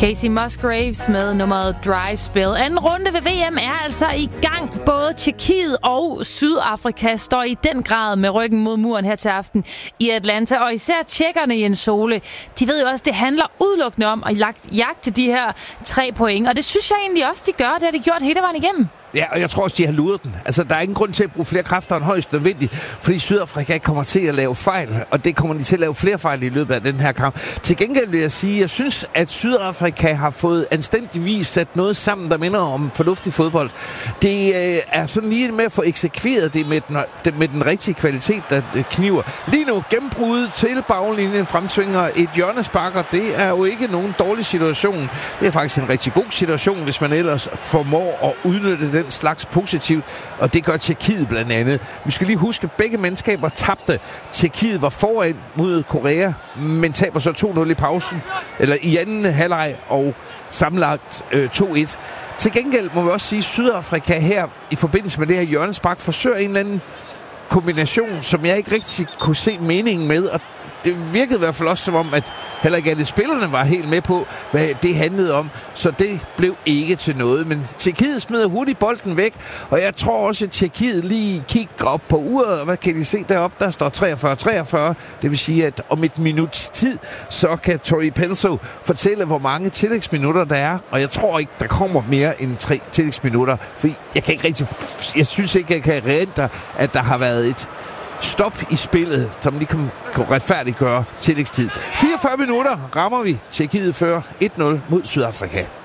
Casey Musgraves med nummeret Dry Spell. Anden runde ved VM er altså i gang. Både Tjekkiet og Sydafrika står i den grad med ryggen mod muren her til aften i Atlanta. Og især tjekkerne, Jens Sole, de ved jo også, det handler udelukkende om at jagte de her 3 point. Og det synes jeg egentlig også, de gør. Det har de gjort hele vejen igennem. Ja, og jeg tror også, de har luret den. Altså, der er ingen grund til at bruge flere kræfter end højst nødvendigt, fordi Sydafrika kommer til at lave fejl, og det kommer de til at lave flere fejl i løbet af den her kamp. Til gengæld vil jeg sige, at jeg synes, at Sydafrika har fået anstændigvis sat noget sammen, der minder om fornuftig fodbold. Det er sådan lige med at få eksekveret det med den rigtige kvalitet, der kniver. Lige nu gennembruddet til baglinjen fremtvinger et hjørnespark, og det er jo ikke nogen dårlig situation. Det er faktisk en rigtig god situation, hvis man ellers formår at udnytte den slags positivt, og det gør Tjekkiet blandt andet. Vi skal lige huske, at begge mandskaber tabte. Tjekkiet var foran mod Korea, men taber så 2-0 i pausen, eller i anden halvleg, og sammenlagt 2-1. Til gengæld må vi også sige, at Sydafrika her, i forbindelse med det her hjørnespark, forsøger en eller anden kombination, som jeg ikke rigtig kunne se meningen med, og det virkede i hvert fald også som om, at heller ikke alle spillerne var helt med på, hvad det handlede om. Så det blev ikke til noget. Men Tjekkiet smider hurtigt bolden væk, og jeg tror også, at Tjekkiet lige kigger op på uret, og hvad kan de se deroppe? Der står 43-43. Det vil sige, at om et minuts tid, så kan Tori Penso fortælle, hvor mange tillægsminutter der er. Og jeg tror ikke, der kommer mere end 3 tillægsminutter. For jeg synes ikke, jeg kan erindre, at der har været et stop i spillet, som de kan retfærdiggøre tillægstid. 44 minutter rammer vi. Tjekkiet fører 1-0 mod Sydafrika.